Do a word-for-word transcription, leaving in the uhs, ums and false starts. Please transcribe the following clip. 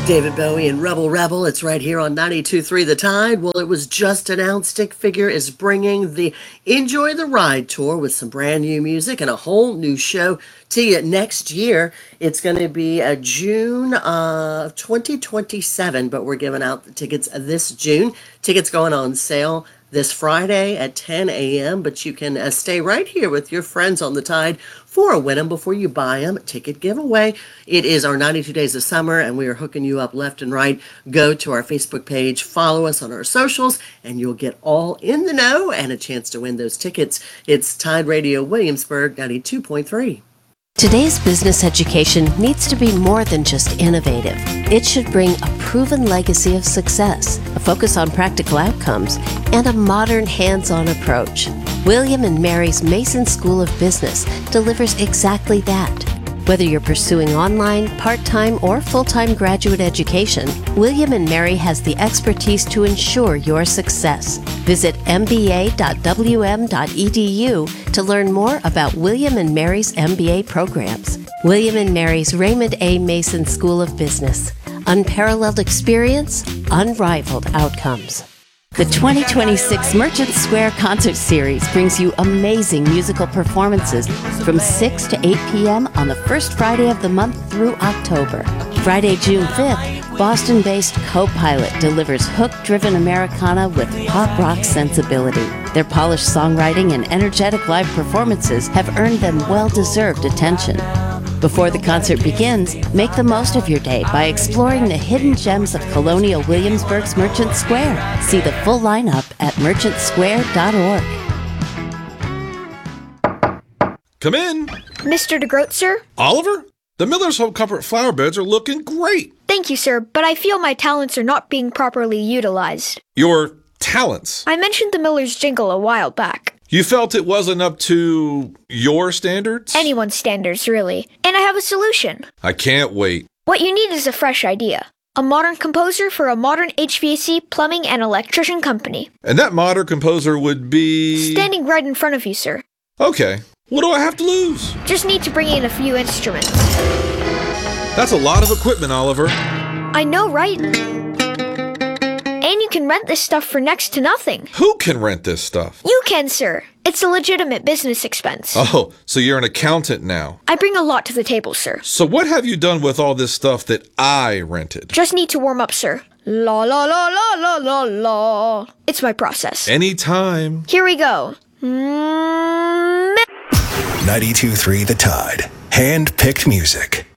David Bowie and Rebel Rebel. It's right here on ninety-two point three The Tide. Well, it was just announced Stick Figure is bringing the Enjoy the Ride tour with some brand new music and a whole new show to you next year. It's going to be a June uh, twenty twenty-seven, but we're giving out the tickets this June. Tickets going on sale this Friday at ten a.m., but you can uh, stay right here with your friends on the Tide for a win 'em before you buy them. Ticket giveaway. It is our ninety-two Days of Summer, and we are hooking you up left and right. Go to our Facebook page, follow us on our socials, and you'll get all in the know and a chance to win those tickets. It's Tide Radio Williamsburg, ninety-two point three. Today's business education needs to be more than just innovative. It should bring a proven legacy of success, a focus on practical outcomes, and a modern hands-on approach. William and Mary's Mason School of Business delivers exactly that. Whether you're pursuing online, part-time, or full-time graduate education, William and Mary has the expertise to ensure your success. Visit m b a dot w m dot e d u to learn more about William and Mary's M B A programs. William and Mary's Raymond A. Mason School of Business. Unparalleled experience, unrivaled outcomes. The twenty twenty-six Merchant Square Concert Series brings you amazing musical performances from six to eight p.m. on the first Friday of the month through October. Friday, June fifth, Boston-based Co-Pilot delivers hook-driven Americana with pop rock sensibility. Their polished songwriting and energetic live performances have earned them well-deserved attention. Before the concert begins, make the most of your day by exploring the hidden gems of Colonial Williamsburg's Merchant Square. See the full lineup at merchant square dot org. Come in. Mister DeGroat, sir? Oliver? The Miller's Home Comfort flower beds are looking great. Thank you, sir, but I feel my talents are not being properly utilized. Your talents? I mentioned the Miller's jingle a while back. You felt it wasn't up to your standards? Anyone's standards, really. And I have a solution. I can't wait. What you need is a fresh idea. A modern composer for a modern H V A C, plumbing, and electrician company. And that modern composer would be... Standing right in front of you, sir. Okay. What do I have to lose? Just need to bring in a few instruments. That's a lot of equipment, Oliver. I know, right? And you can rent this stuff for next to nothing. Who can rent this stuff? You can, sir. It's a legitimate business expense. Oh, so you're an accountant now. I bring a lot to the table, sir. So what have you done with all this stuff that I rented? Just need to warm up, sir. La la la la la la la. It's my process. Anytime. Here we go. Mm-hmm. ninety-two point three The Tide. Hand-picked music.